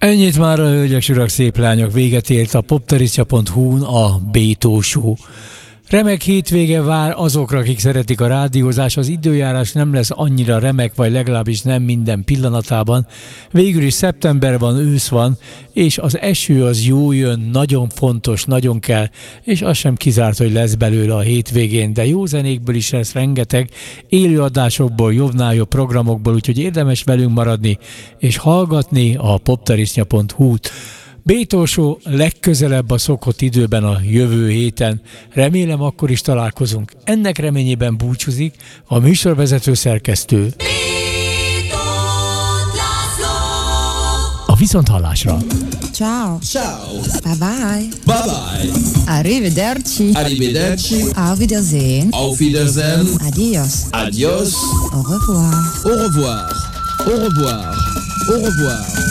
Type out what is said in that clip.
Ennyit már a hölgyek, urak, szép lányok, véget ért a popterisztja.hu-n a Bétó Show. Remek hétvége vár azokra, akik szeretik a rádiózás, az időjárás nem lesz annyira remek, vagy legalábbis nem minden pillanatában. Végül is szeptember van, ősz van, és az eső az jó jön, nagyon fontos, nagyon kell, és az sem kizárt, hogy lesz belőle a hétvégén, de jó zenékből is lesz rengeteg, élőadásokból, jobbnál jobb programokból, úgyhogy érdemes velünk maradni, és hallgatni a popterisztja.hu-t. Bétó Show legközelebb a szokott időben a jövő héten. Remélem akkor is találkozunk. Ennek reményében búcsúzik a műsorvezető szerkesztő. A viszonthallásra. Ciao. Ciao. Bye bye. Bye bye. Arrivederci. Arrivederci. Auf Wiedersehen. Auf Wiedersehen. Adios. Adios. Au revoir. Au revoir. Au revoir. Au revoir.